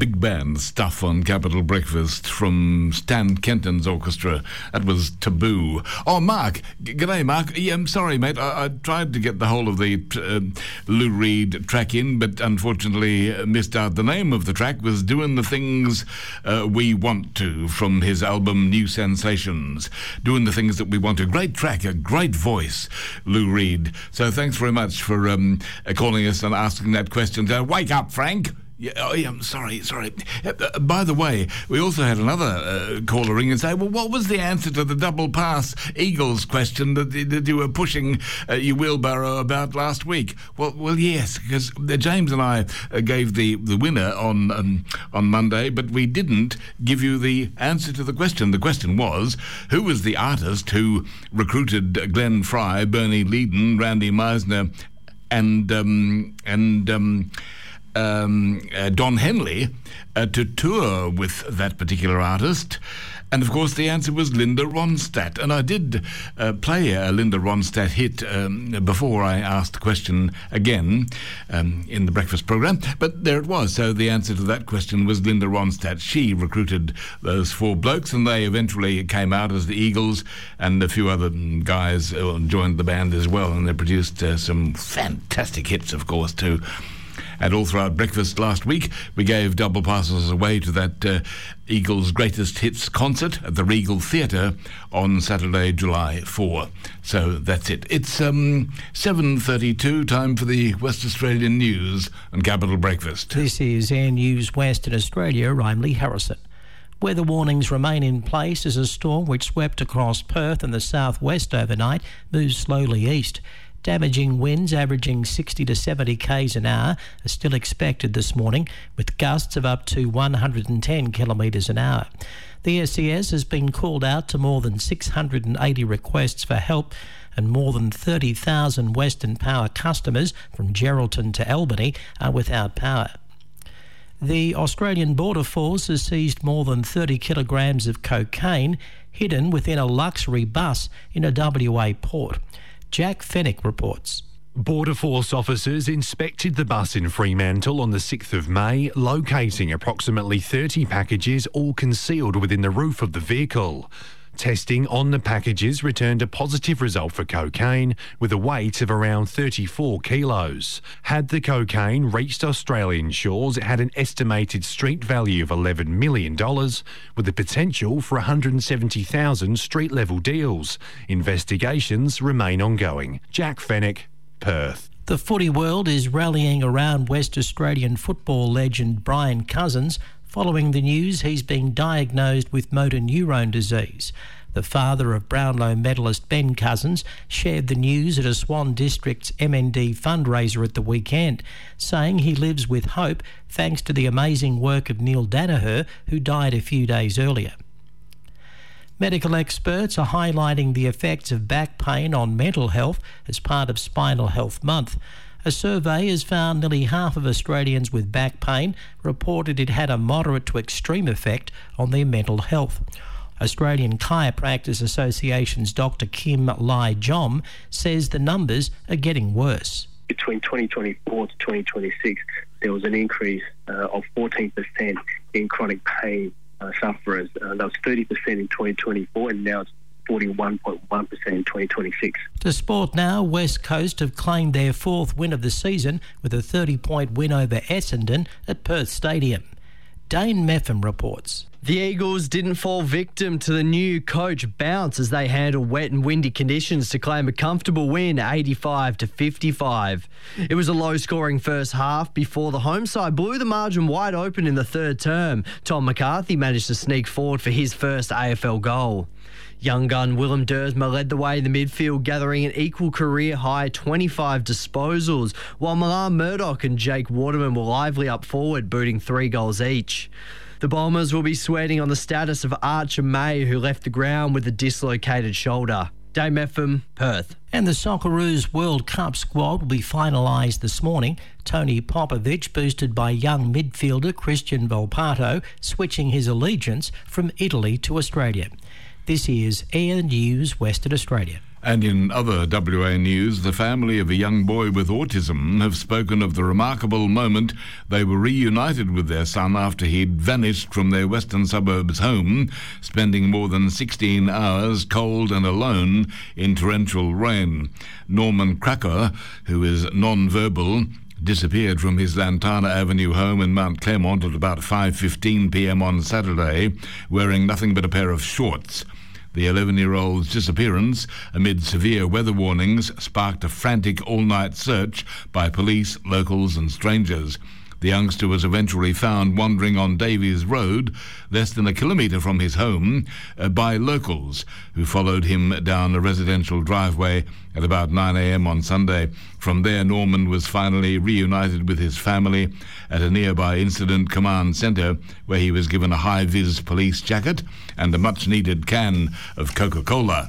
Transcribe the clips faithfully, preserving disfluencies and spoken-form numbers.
big band stuff on Capital Breakfast from Stan Kenton's orchestra. That was Taboo. Oh, Mark. G- G'day, Mark. Yeah, I'm sorry, mate. I, I tried to get the whole of the uh, Lou Reed track in, but unfortunately uh, missed out. The name of the track was Doing the Things uh, We Want To from his album New Sensations. Doing the Things That We Want To. Great track, a great voice, Lou Reed. So thanks very much for um, calling us and asking that question. Uh, wake up, Frank. Yeah, oh, yeah, I'm sorry, sorry. Uh, by the way, we also had another uh, caller ring and say, well, what was the answer to the double pass Eagles question that, that you were pushing uh, your wheelbarrow about last week? Well, well, yes, because James and I uh, gave the, the winner on um, on Monday, but we didn't give you the answer to the question. The question was, who was the artist who recruited Glenn Fry, Bernie Leadon, Randy Meisner, and um, and um, Um, uh, Don Henley uh, to tour with that particular artist? And of course the answer was Linda Ronstadt. And I did uh, play a Linda Ronstadt hit um, before I asked the question again um, in the breakfast programme, but there it was. So the answer to that question was Linda Ronstadt. She recruited those four blokes and they eventually came out as the Eagles, and a few other guys uh, joined the band as well, and they produced uh, some fantastic hits, of course, too. And all throughout breakfast last week, we gave double passes away to that uh, Eagles Greatest Hits concert at the Regal Theatre on Saturday, July fourth. So that's it. It's um, seven thirty-two, time for the West Australian News on Capital Breakfast. This is Air News Western Australia. I'm Lee Harrison. Weather warnings remain in place as a storm which swept across Perth and the southwest overnight moves slowly east. Damaging winds averaging sixty to seventy k's an hour are still expected this morning, with gusts of up to one hundred ten kilometres an hour. The S E S has been called out to more than six hundred eighty requests for help, and more than thirty thousand Western Power customers from Geraldton to Albany are without power. The Australian Border Force has seized more than thirty kilograms of cocaine hidden within a luxury bus in a W A port. Jack Fennick reports. Border Force officers inspected the bus in Fremantle on the sixth of May, locating approximately thirty packages all concealed within the roof of the vehicle. Testing on the packages returned a positive result for cocaine with a weight of around thirty-four kilos. Had the cocaine reached Australian shores, it had an estimated street value of eleven million dollars with the potential for one hundred seventy thousand street-level deals. Investigations remain ongoing. Jack Fennick, Perth. The footy world is rallying around West Australian football legend Brian Cousins following the news he's been diagnosed with motor neurone disease. The father of Brownlow medalist Ben Cousins shared the news at a Swan District's M N D fundraiser at the weekend, saying he lives with hope thanks to the amazing work of Neil Danaher, who died a few days earlier. Medical experts are highlighting the effects of back pain on mental health as part of Spinal Health Month. A survey has found nearly half of Australians with back pain reported it had a moderate to extreme effect on their mental health. Australian Chiropractors Association's Doctor Kim Lai Jom says the numbers are getting worse. Between twenty twenty-four to twenty twenty-six, there was an increase uh, of fourteen percent in chronic pain uh, sufferers. Uh, that was thirty percent in twenty twenty-four, and now it's forty-one point one percent in twenty twenty-six. To sport now, West Coast have claimed their fourth win of the season with a thirty-point win over Essendon at Perth Stadium. Dane Meffam reports. The Eagles didn't fall victim to the new coach bounce as they handled wet and windy conditions to claim a comfortable win, eighty-five to fifty-five. It was a low-scoring first half before the home side blew the margin wide open in the third term. Tom McCarthy managed to sneak forward for his first A F L goal. Young gun Willem Dersma led the way in the midfield, gathering an equal career-high twenty-five disposals, while Milan Murdoch and Jake Waterman were lively up forward, booting three goals each. The Bombers will be sweating on the status of Archer May, who left the ground with a dislocated shoulder. Dame F M, Perth. And the Socceroos World Cup squad will be finalised this morning. Tony Popovic, boosted by young midfielder Christian Volpato, switching his allegiance from Italy to Australia. This is Air News Western Australia. And in other W A news, the family of a young boy with autism have spoken of the remarkable moment they were reunited with their son after he'd vanished from their western suburbs home, spending more than sixteen hours cold and alone in torrential rain. Norman Cracker, who is non-verbal, disappeared from his Lantana Avenue home in Mount Claremont at about five fifteen p m on Saturday, wearing nothing but a pair of shorts. The eleven-year-old's disappearance, amid severe weather warnings, sparked a frantic all-night search by police, locals and strangers. The youngster was eventually found wandering on Davies Road, less than a kilometre from his home, uh, by locals, who followed him down a residential driveway at about nine a m on Sunday. From there, Norman was finally reunited with his family at a nearby incident command centre, where he was given a high-vis police jacket and a much-needed can of Coca-Cola.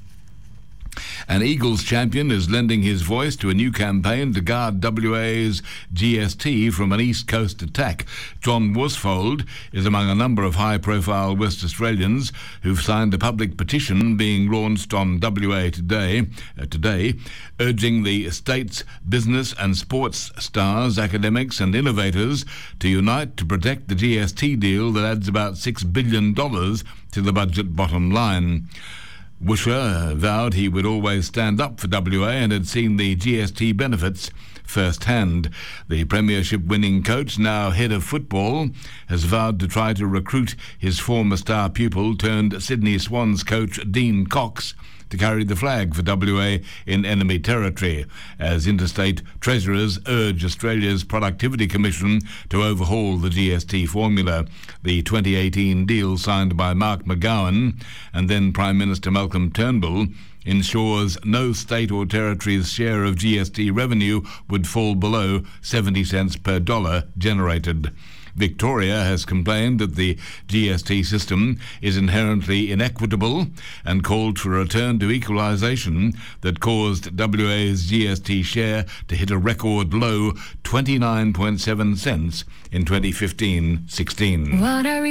An Eagles champion is lending his voice to a new campaign to guard W A's G S T from an East Coast attack. John Worsfold is among a number of high-profile West Australians who've signed a public petition being launched on W A Today, uh, today, urging the state's business and sports stars, academics and innovators to unite to protect the G S T deal that adds about six billion dollars to the budget bottom line. Woosher vowed he would always stand up for W A and had seen the G S T benefits firsthand. The premiership-winning coach, now head of football, has vowed to try to recruit his former star pupil turned Sydney Swans coach Dean Cox to carry the flag for W A in enemy territory, as interstate treasurers urge Australia's Productivity Commission to overhaul the G S T formula. The twenty eighteen deal signed by Mark McGowan and then Prime Minister Malcolm Turnbull ensures no state or territory's share of G S T revenue would fall below seventy cents per dollar generated. Victoria has complained that the G S T system is inherently inequitable and called for a return to equalisation that caused W A's G S T share to hit a record low twenty-nine point seven cents in twenty fifteen sixteen.